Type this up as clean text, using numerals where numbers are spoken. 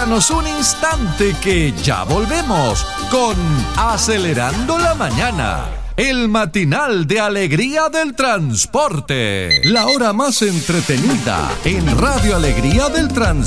Espéranos un instante que ya volvemos con Acelerando la Mañana. El matinal de alegría del transporte. La hora más entretenida en Radio Alegría del Transporte.